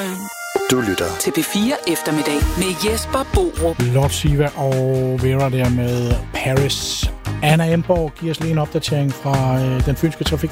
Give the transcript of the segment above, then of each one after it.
Du lytter til P4 Eftermiddag med Jesper Borup. Lord Siva og Vera der med Paris. Anna Emborg giver os lige en opdatering fra den fynske trafik.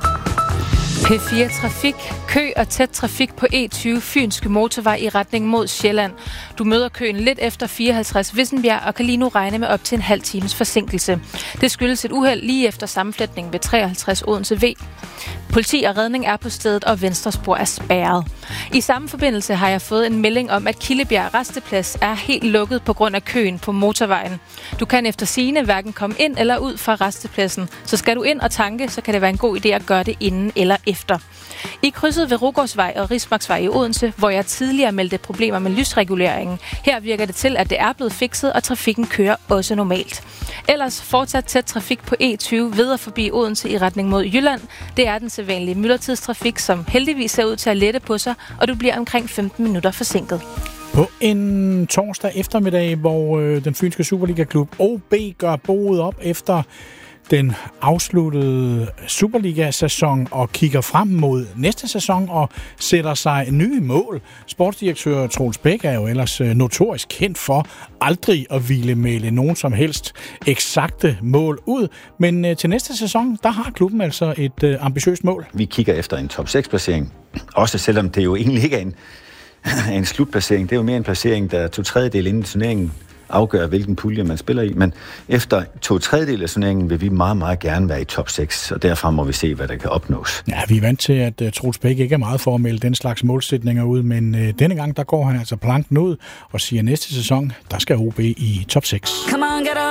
P4 Trafik. Kø og tæt trafik på E20 Fynske Motorvej i retning mod Sjælland. Du møder køen lidt efter 54 Vissenbjerg og kan lige nu regne med op til en halv times forsinkelse. Det skyldes et uheld lige efter sammenfletningen ved 53 Odense V. Politi og redning er på stedet, og venstre spor er spærret. I samme forbindelse har jeg fået en melding om, at Kildebjerg Rasteplads er helt lukket på grund af køen på motorvejen. Du kan efter sigende hverken komme ind eller ud fra rastepladsen, så skal du ind og tanke, så kan det være en god idé at gøre det inden eller efter. I krydset ved Rugårdsvej og Rismarksvej i Odense, hvor jeg tidligere meldte problemer med lysreguleringen, her virker det til, at det er blevet fikset, og trafikken kører også normalt. Ellers fortsat tæt trafik på E20 videre forbi Odense i retning mod Jylland. Det er den sædvanlige myldretidstrafik, som heldigvis ser ud til at lette på sig, og du bliver omkring 15 minutter forsinket. På en torsdag eftermiddag, hvor den fynske Superliga-klub OB gør boet op efter den afsluttede Superliga-sæson og kigger frem mod næste sæson og sætter sig nye mål. Sportsdirektør Troels Bæk er jo ellers notorisk kendt for aldrig at ville melde nogen som helst eksakte mål ud. Men til næste sæson, der har klubben altså et ambitiøst mål. Vi kigger efter en top 6-placering, også selvom det jo egentlig ikke er en slutplacering. Det er jo mere en placering, der 2/3 inden turneringen afgør, hvilken pulje man spiller i. Men efter 2/3 af turneringen vil vi meget, meget gerne være i top 6, og derfra må vi se, hvad der kan opnås. Ja, vi er vant til, at Troels Bæk ikke er meget for at melde den slags målsætninger ud, men denne gang, der går han altså planken ud og siger, at næste sæson, der skal OB i top 6.